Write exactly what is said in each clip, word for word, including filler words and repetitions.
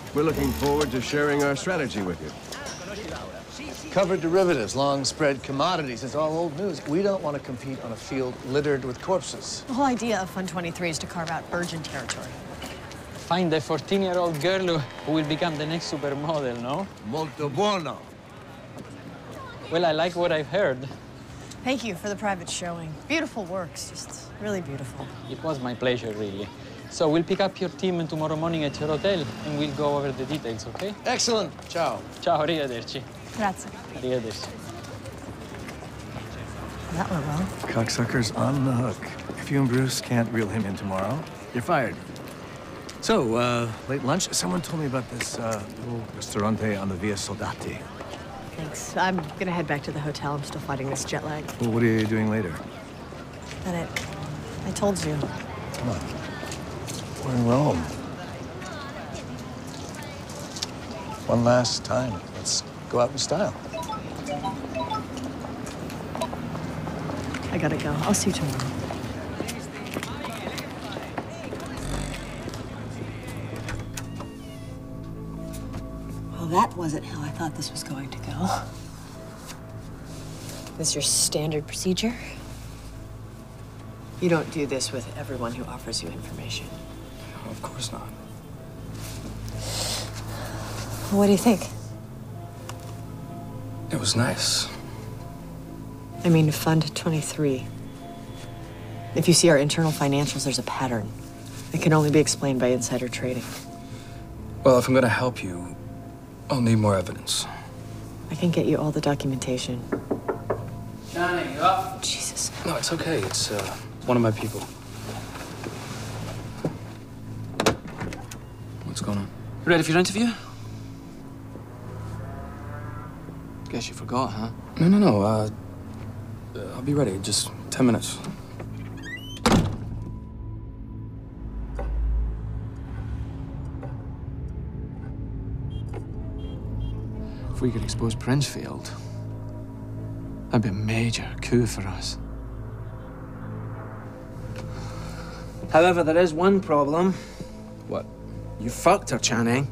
We're looking forward to sharing our strategy with you. Covered derivatives, long spread commodities. It's all old news. We don't want to compete on a field littered with corpses. The whole idea of Fund twenty-three is to carve out virgin territory. Find the fourteen-year-old girl who, who will become the next supermodel, no? Molto buono. Well, I like what I've heard. Thank you for the private showing. Beautiful works, just really beautiful. It was my pleasure, really. So we'll pick up your team tomorrow morning at your hotel, and we'll go over the details, okay? Excellent. Ciao. Ciao, arrivederci. Grazie. Arrivederci. That went well. Cocksucker's on the hook. If you and Bruce can't reel him in tomorrow, you're fired. So, uh, late lunch? Someone told me about this, uh, little ristorante on the Via Soldati. Thanks. I'm gonna head back to the hotel. I'm still fighting this jet lag. Well, what are you doing later? Bennett, I told you. Come on. We're in Rome. One last time. Let's go out in style. I gotta go. I'll see you tomorrow. Well, that wasn't how I thought this was going to go. This is your standard procedure? You don't do this with everyone who offers you information. No, of course not. What do you think? It was nice. I mean, Fund twenty-three. If you see our internal financials, there's a pattern. It can only be explained by insider trading. Well, if I'm gonna help you, I'll need more evidence. I can get you all the documentation. Johnny, you up? Jesus. No, it's okay. It's, uh, one of my people. What's going on? Ready for your interview? Guess you forgot, huh? No, no, no. Uh, I'll be ready. Just ten minutes. If we could expose Princefield, that'd be a major coup for us. However, there is one problem. What? You fucked her, Channing.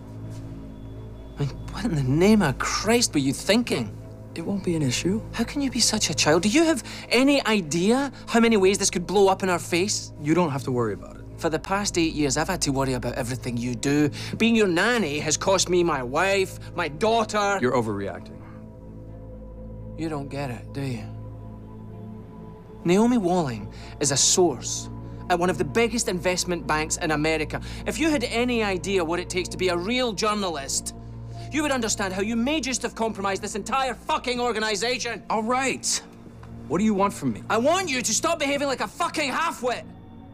I mean, what in the name of Christ were you thinking? It won't be an issue. How can you be such a child? Do you have any idea how many ways this could blow up in our face? You don't have to worry about it. For the past eight years, I've had to worry about everything you do. Being your nanny has cost me my wife, my daughter. You're overreacting. You don't get it, do you? Naomi Walling is a source at one of the biggest investment banks in America. If you had any idea what it takes to be a real journalist, you would understand how you may just have compromised this entire fucking organization. All right. What do you want from me? I want you to stop behaving like a fucking halfwit.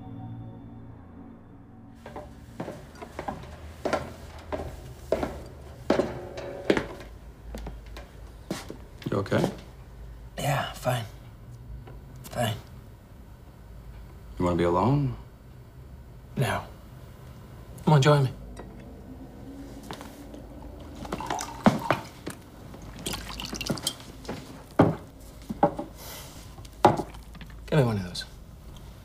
You okay? Yeah, fine. Fine. You want to be alone? No. Come on, join me.